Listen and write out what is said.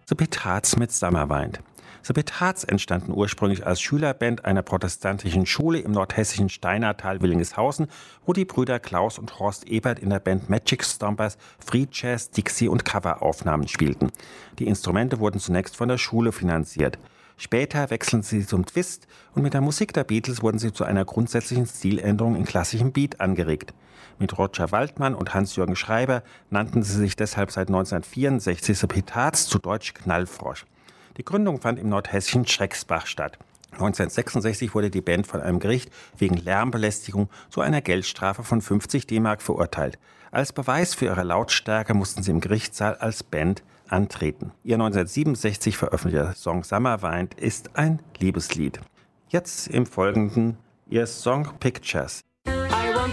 The Petards mit Summerwind. The Petards entstanden ursprünglich als Schülerband einer protestantischen Schule im nordhessischen Steinertal Willingeshausen, wo die Brüder Klaus und Horst Ebert in der Band Magic Stompers Free Jazz, Dixie und Coveraufnahmen spielten. Die Instrumente wurden zunächst von der Schule finanziert. Später wechselten sie zum Twist und mit der Musik der Beatles wurden sie zu einer grundsätzlichen Stiländerung in klassischem Beat angeregt. Mit Roger Waldmann und Hans-Jürgen Schreiber nannten sie sich deshalb seit 1964 The Petards, zu Deutsch Knallfrosch. Die Gründung fand im nordhessischen Schrecksbach statt. 1966 wurde die Band von einem Gericht wegen Lärmbelästigung zu einer Geldstrafe von 50 D-Mark verurteilt. Als Beweis für ihre Lautstärke mussten sie im Gerichtssaal als Band antreten. Ihr 1967 veröffentlichter Song Summerwind ist ein Liebeslied. Jetzt im Folgenden ihr Song Pictures.